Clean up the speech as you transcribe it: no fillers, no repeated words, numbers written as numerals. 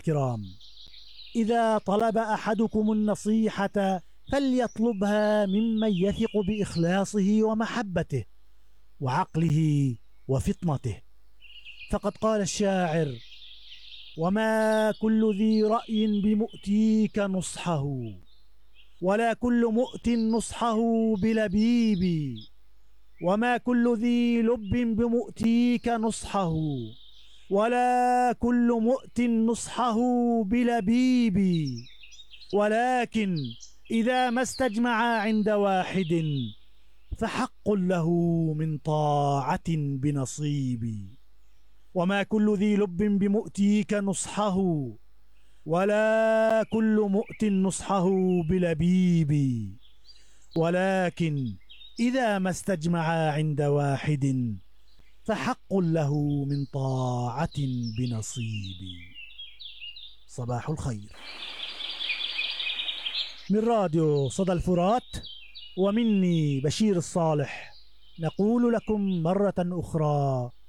الكرام، إذا طلب أحدكم النصيحة فليطلبها ممن يثق بإخلاصه ومحبته وعقله وفطنته. فقد قال الشاعر: وما كل ذي رأي بمؤتيك نصحه، ولا كل مؤت نصحه بلبيب، وما كل ذي لب بمؤتيك نصحه، ولا كل مؤت نصحه بلبيب، ولكن إذا ما استجمع عند واحد فحق له من طاعة بنصيب. وما كل ذي لب بمؤتيك نصحه، ولا كل مؤت نصحه بلبيب، ولكن إذا ما استجمع عند واحد فحق له من طاعة بنصيب. صباح الخير. من راديو صدى الفرات ومني بشير الصالح نقول لكم مرة أخرى: